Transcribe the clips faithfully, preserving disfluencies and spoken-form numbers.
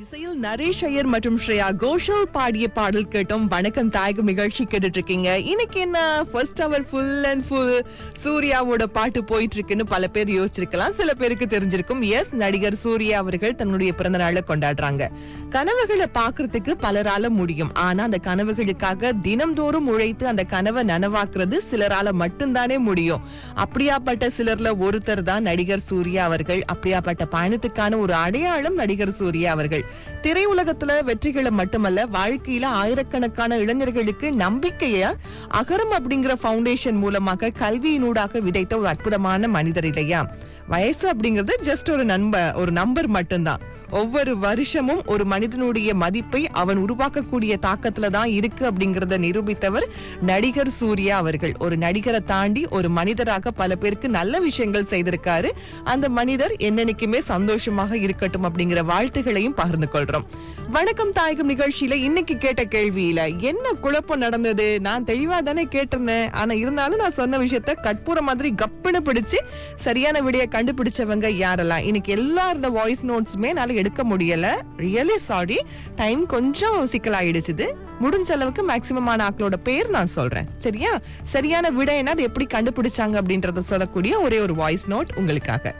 இசையில் நரேஷ் ஐயர் மற்றும் ஸ்ரேயா கோஷல் பாடிய பாடல் கேட்டோம். வணக்கம் தாயகம் நிகழ்ச்சி கேட்டுட்டு இருக்கீங்க. இன்னைக்கு என்ன first our full and full சூர்யாவோட பாட்டு போயிட்டு இருக்குன்னு பல பேர் யோசிச்சிருக்கலாம். சில பேருக்கு தெரிஞ்சிருக்கும். எஸ், நடிகர் சூர்யா அவர்கள் தன்னுடைய பிறந்த நாளை கொண்டாடுறாங்க. கனவுகளை பாக்குறதுக்கு பலரால முடியும். ஆனா அந்த கனவுகளுக்காக தினம்தோறும் உழைத்து அந்த கனவை நனவாக்குறது சிலரால மட்டும்தானே முடியும். அப்படியாப்பட்ட சிலர்ல ஒருத்தர் தான் நடிகர் சூர்யா அவர்கள். அப்படியாப்பட்ட பயணத்துக்கான ஒரு அடையாளம் நடிகர் சூர்யா அவர்கள். திரையுலகத்துல வெற்றிகளை மட்டுமல்ல, வாழ்க்கையில ஆயிரக்கணக்கான இளைஞர்களுக்கு நம்பிக்கைய அகரம் அப்படிங்கிற பவுண்டேஷன் மூலமாக கல்வியினூடாக விதைத்த ஒரு அற்புதமான மனிதர் இல்லையா? வயசு அப்படிங்கிறது ஜஸ்ட் ஒரு நண்பர் ஒரு நம்பர் மட்டும்தான். ஒவ்வொரு வருஷமும் ஒரு மனிதனுடைய மதிப்பை அவன் உருவாக்கக்கூடிய தாக்கத்துல தான் இருக்கு அப்படிங்கறத நிரூபித்தவர் நடிகர் சூர்யா அவர்கள். ஒரு நடிகரை தாண்டி ஒரு மனிதராக பல பேருக்கு நல்ல விஷயங்கள் செய்திருக்காரு. அந்த மனிதர் என்னைக்குமே சந்தோஷமாக இருக்கட்டும் அப்படிங்கிற வாழ்த்துகளையும் பகிர்ந்து கொள்றோம். வணக்கம் தாயகம் நிகழ்ச்சியில இன்னைக்கு கேட்ட கேள்வியில என்ன குழப்பம் நடந்தது? நான் தெளிவா தானே கேட்டிருந்தேன். ஆனா இருந்தாலும் நான் சொன்ன விஷயத்த கற்பூர மாதிரி கப்புன்னு பிடிச்சு சரியான விடைய கண்டுபிடிச்சவங்க யாரெல்லாம்? இன்னைக்கு எல்லா இந்த வாய்ஸ் நோட்ஸுமே நாளைக்கு எடுக்க முடியல. ரியலி சாரி, டைம் கொஞ்சம் சிக்கலாயிடுச்சு. முடிஞ்ச அளவுக்கு மேக்சிமமான ஆக்களோட பேர் நான் சொல்றேன். சரியா? சரியான விடை என்ன, அது எப்படி கண்டுபிடிச்சாங்க அப்படின்றத சொல்லக்கூடிய ஒரே ஒரு வாய்ஸ் நோட் உங்களுக்காக.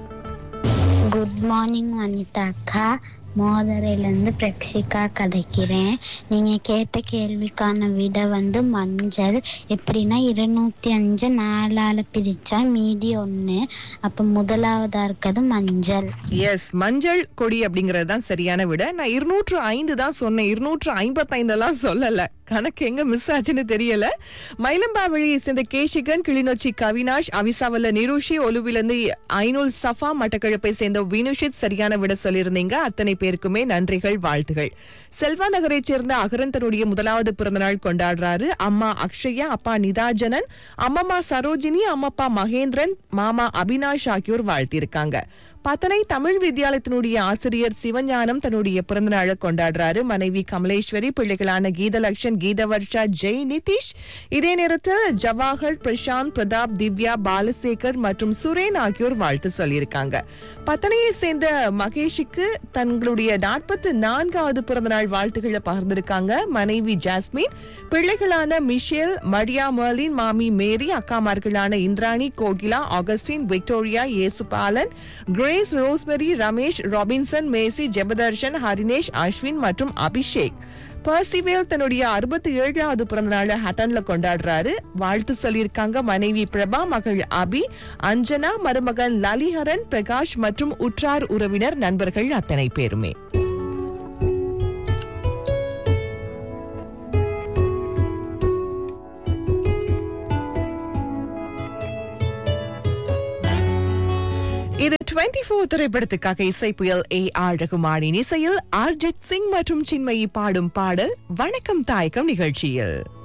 குட் மார்னிங் வனிதா அக்கா, மோதரையிலேருந்து பிரக்ஷிகா கதைக்கிறேன். நீங்கள் கேட்ட கேள்விக்கான விடை வந்து மஞ்சள். எப்படின்னா இருநூத்தி அஞ்சு நாலால பிரிச்சா மீதி ஒன்று. அப்போ முதலாவதா இருக்கிறது மஞ்சள். எஸ், மஞ்சள் கொடி அப்படிங்கறது தான் சரியான விடை. நான் இருநூற்று ஐந்து தான் சொன்னேன், இருநூற்று ஐம்பத்தி ஐந்து எல்லாம் சொல்லல. கணக்கு எங்க மிஸ் ஆச்சுன்னு தெரியல. மயிலம்பாவழியை சேர்ந்த கேஷிகன், கிளிநொச்சி கவினாஷ், அவிசாவல்ல நிருஷி, ஒலுவிலிருந்து ஐநூல் சஃபா, மட்டக்களப்பை சேர்ந்த வினுஷித் சரியான விட சொல்லியிருந்தீங்க. அத்தனை பேருக்குமே நன்றிகள், வாழ்த்துகள். செல்வா நகரை சேர்ந்த அகரன் தன்னுடைய முதலாவது பிறந்தநாள் கொண்டாடுறாரு. அம்மா அக்ஷயா, அப்பா நிதாஜனன், அம்மம்மா சரோஜினி, அம்மப்பா மகேந்திரன், மாமா அபினாஷ் ஆகியோர் வாழ்த்திருக்காங்க. பத்தனை தமிழ் வித்யாலயத்தினுடைய ஆசிரியர் சிவஞானம் தன்னுடைய பிறந்த நாளை கொண்டாடுறாரு. மனைவி கமலேஸ்வரி, பிள்ளைகளான கீதலக்ஷன், கீதவர்ஷா, ஜெய், நிதிஷ். இதே நேரத்தில் ஜவாஹர், பிரசாந்த், பிரதாப், திவ்யா, பாலசேகர் மற்றும் சுரேன் ஆகியோர் வாழ்த்து சொல்லியிருக்காங்க. பத்தனையை சேர்ந்த மகேஷுக்கு தங்களுடைய நாற்பத்தி நான்காவது பிறந்த நாள் வாழ்த்துக்களை பகிர்ந்திருக்காங்க. மனைவி ஜாஸ்மின், பிள்ளைகளான மிஷேல், மரியா, மர்லின், மாமி மேரி, அக்காமார்களான Indrani, Kokila, Augustine, Victoria, Yesubalan, grace, rosemary, Ramesh, Robinson, மேசி, ஜெபதர்ஷன், ஹரினேஷ், Ashwin மற்றும் அபிஷேக். பர்சிவேல் தன்னுடைய அறுபத்தி ஏழாவது பிறந்த நாளை ஹட்டன்ல கொண்டாடுறாரு. வாழ்த்து சொல்லியிருக்காங்க மனைவி பிரபா, மகள் அபி, அஞ்சனா, மருமகன் லலிஹரன், பிரகாஷ் மற்றும் உற்றார் உறவினர் நண்பர்கள் அத்தனை பேருமே. இது இருபத்தி நான்கு திரைப்படத்துக்காக இசை புயல் ஏ ஆர் ரகுமானின் இசையில் அர்ஜித் சிங் மற்றும் சின்மயி பாடும் பாடல் வணக்கம் தாயகம் நிகழ்ச்சியில்.